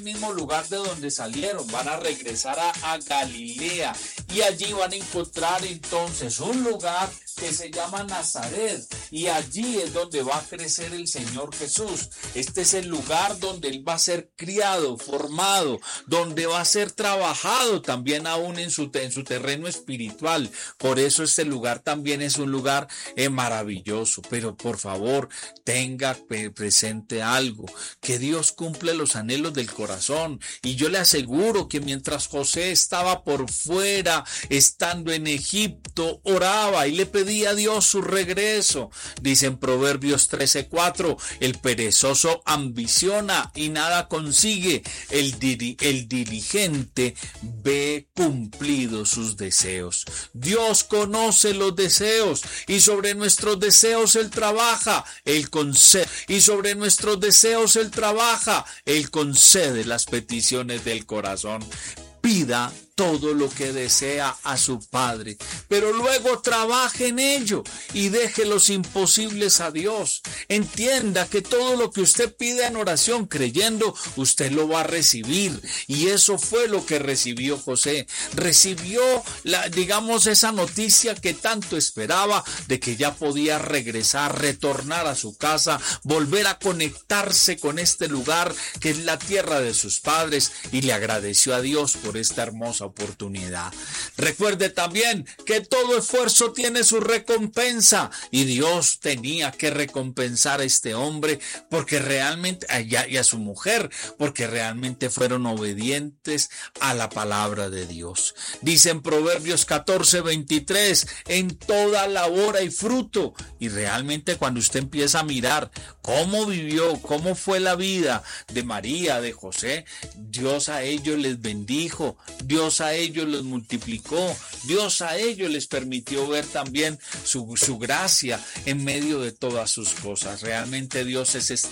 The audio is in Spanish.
mismo lugar de donde salieron, van a regresar a Galilea y allí van a encontrar entonces un lugar que se llama Nazaret y allí es donde va a crecer el Señor Jesús. Este es el lugar donde Él va a ser criado, formado, donde va a ser trabajado también aún en su terreno espiritual. Por eso este lugar también es un lugar maravilloso. Pero por favor, tenga presente algo, que Dios cumple los anhelos del corazón. Y yo le aseguro que mientras José estaba por fuera, estando en Egipto, oraba y le pedía a Dios su regreso. Dice en Proverbios 13:4, el perezoso ambiciona y nada consigue. El diligente ve cumplidos sus deseos. Dios conoce los deseos y sobre nuestros deseos Él trabaja, Él concede. Y sobre nuestros deseos Él trabaja, Él concede las peticiones del corazón. Pida todo lo que desea a su Padre, pero luego trabaje en ello y deje los imposibles a Dios. Entienda que todo lo que usted pide en oración creyendo, usted lo va a recibir, y eso fue lo que recibió José. Recibió esa noticia que tanto esperaba, de que ya podía regresar, retornar a su casa, volver a conectarse con este lugar que es la tierra de sus padres, y le agradeció a Dios por esta hermosa oportunidad. Recuerde también que todo esfuerzo tiene su recompensa, y Dios tenía que recompensar a este hombre porque realmente, y a su mujer, porque realmente fueron obedientes a la palabra de Dios. Dice en Proverbios 14:23, en toda labor hay fruto. Y realmente cuando usted empieza a mirar cómo vivió, cómo fue la vida de María, de José, Dios a ellos les bendijo, Dios a ellos los multiplicó, Dios a ellos les permitió ver también su gracia en medio de todas sus cosas. Realmente Dios es